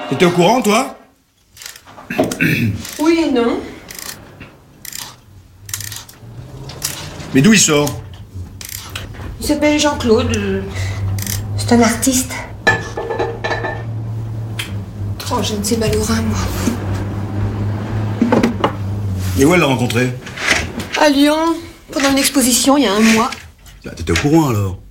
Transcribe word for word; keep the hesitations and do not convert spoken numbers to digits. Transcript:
T'étais au courant, toi? Oui et non. Mais d'où il sort? Il s'appelle Jean-Claude. C'est un artiste. Oh, je ne sais Balourin, moi. Et où elle l'a rencontré? À Lyon, pendant une exposition, il y a un mois. T'étais au courant, alors?